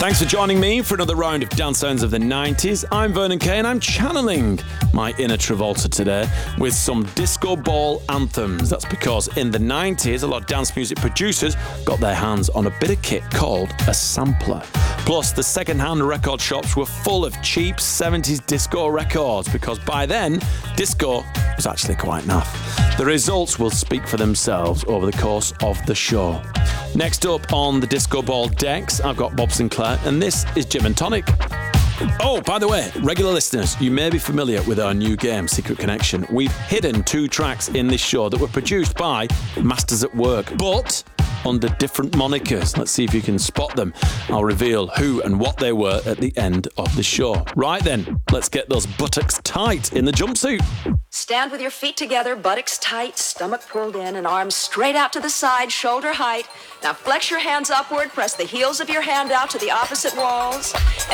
Thanks for joining me for another round of Dance Sounds of the 90s. I'm Vernon Kay and I'm channeling my inner Travolta today with some disco ball anthems. That's because in the 90s, a lot of dance music producers got their hands on a bit of kit called a sampler. Plus, the second-hand record shops were full of cheap 70s disco records because by then, disco was actually quite naff. The results will speak for themselves over the course of the show. Next up on the disco ball decks, I've got Bob Sinclair, and this is Gin and Tonic. Oh, by the way, regular listeners, you may be familiar with our new game, Secret Connection. We've hidden 2 tracks in this show that were produced by Masters at Work, but under different monikers. Let's see if you can spot them. I'll reveal who and what they were at the end of the show. Right then, let's get those buttocks tight in the jumpsuit. Stand with your feet together, buttocks tight, stomach pulled in, and arms straight out to the side, shoulder height. Now flex your hands upward, press the heels of your hand out to the opposite walls,